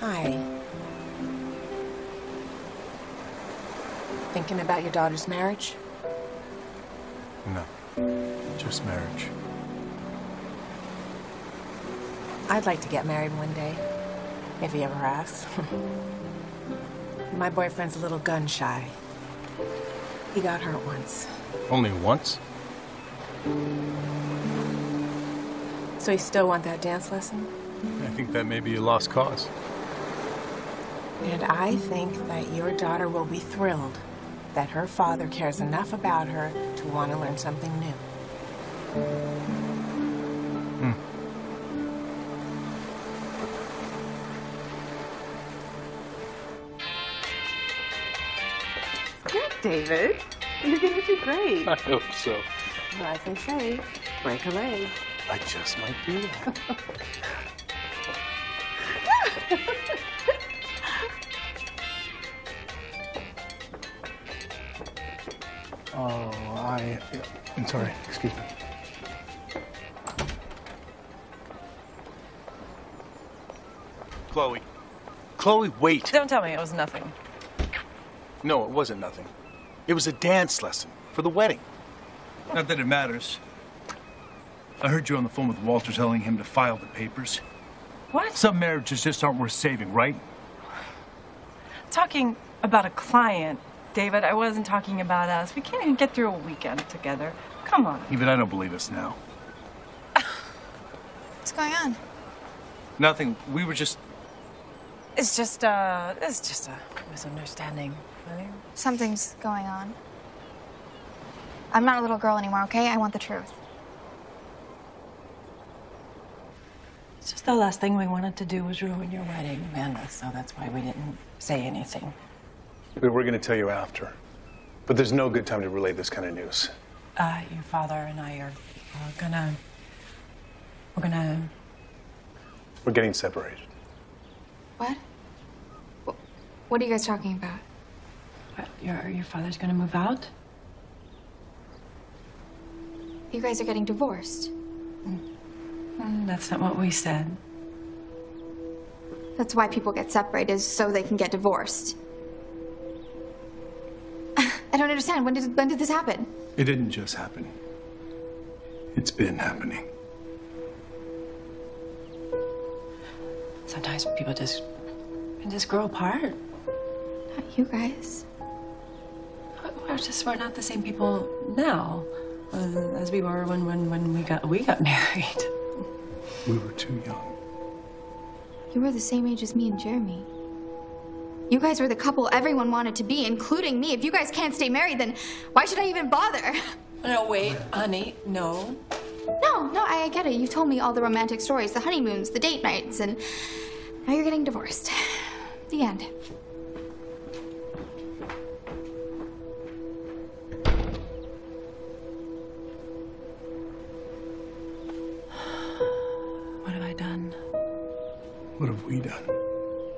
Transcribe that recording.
Hi. Thinking about your daughter's marriage? No, just marriage. I'd like to get married one day, if he ever asks. My boyfriend's a little gun shy. He got hurt once. Only once? So you still want that dance lesson? I think that may be a lost cause. And I think that your daughter will be thrilled that her father cares enough about her to want to learn something new. Good, David. You're going to do great. I hope so. Well, as they say, break a leg. I just might do that. I'm sorry, excuse me. Chloe. Chloe, wait. Don't tell me it was nothing. No, it wasn't nothing. It was a dance lesson for the wedding. Not that it matters. I heard you on the phone with Walter telling him to file the papers. What? Some marriages just aren't worth saving, right? Talking about a client, David. I wasn't talking about us. We can't even get through a weekend together. Come on. Even I don't believe us now. What's going on? Nothing. We were just... It's just a misunderstanding. Really? Something's going on. I'm not a little girl anymore, okay? I want the truth. It's just the last thing we wanted to do was ruin your wedding, Amanda. So that's why we didn't say anything. We were going to tell you after, but there's no good time to relay this kind of news. Your father and I are gonna... We're getting separated. What? What are you guys talking about? What, your father's gonna move out? You guys are getting divorced. That's not what we said. That's why people get separated, is so they can get divorced. I don't understand. When did this happen? It didn't just happen. It's been happening. Sometimes people just grow apart. Not you guys. We're not the same people now as we were when we got married. We were too young. You were the same age as me and Jeremy. You guys were the couple everyone wanted to be, including me. If you guys can't stay married, then why should I even bother? No, wait, honey, no. No, I get it. You told me all the romantic stories, the honeymoons, the date nights, and now you're getting divorced. The end. What have I done? What have we done?